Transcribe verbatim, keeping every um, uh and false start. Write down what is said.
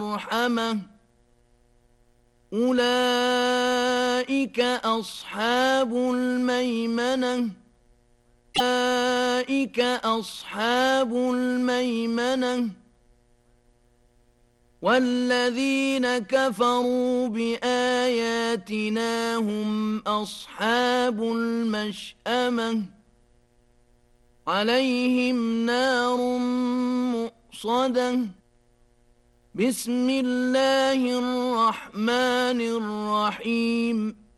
المرحمة أولئك أصحاب الميمنة أولئك أصحاب الميمنة والذين كفروا بآياتنا هم أصحاب المشأمة عليهم نار مؤصدة بسم الله الرحمن الرحيم